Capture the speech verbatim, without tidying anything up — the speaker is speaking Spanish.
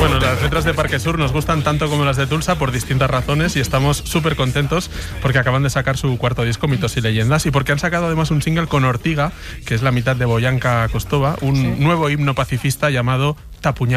Bueno, las letras de Parque Sur nos gustan tanto como las de Tulsa por distintas razones y estamos súper contentos porque acaban de sacar su cuarto disco, Mitos y Leyendas, y porque han sacado además un single con Ortiga, que es la mitad de Boyanka Kostova, un nuevo himno pacifista llamado Tapuña.